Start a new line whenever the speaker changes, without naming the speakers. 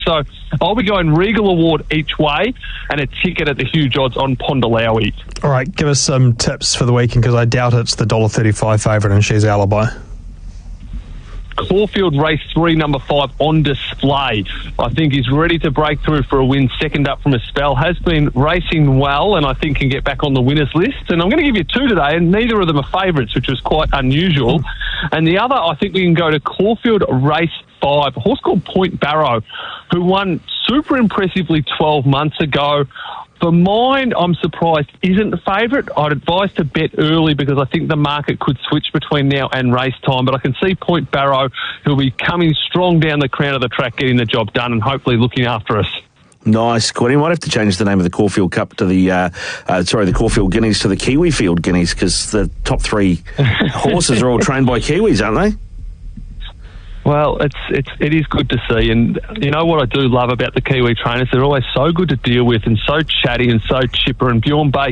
So I'll be going Regal Award each way and a ticket at the huge odds on Pondalawi.
All right, give us some tips for the weekend, because I doubt it's the $1.35 favourite and she's Alibi.
Caulfield race 3, number 5, On Display. I think he's ready to break through for a win, second up from a spell. Has been racing well and I think can get back on the winners list. And I'm going to give you 2 today, and neither of them are favourites, which was quite unusual. And the other, I think we can go to Caulfield race 5, a horse called Point Barrow, who won super impressively 12 months ago. For mine, I'm surprised isn't the favourite. I'd advise to bet early because I think the market could switch between now and race time. But I can see Point Barrow, who'll be coming strong down the crown of the track, getting the job done and hopefully looking after us.
Nice, Quinn. You might have to change the name of the Caulfield Cup to the Caulfield Guineas to the Kiwifield Guineas, because the top 3 horses are all trained by Kiwis, aren't they?
Well, it is good to see, and you know what I do love about the Kiwi trainers? They're always so good to deal with and so chatty and so chipper, and Bjorn Bay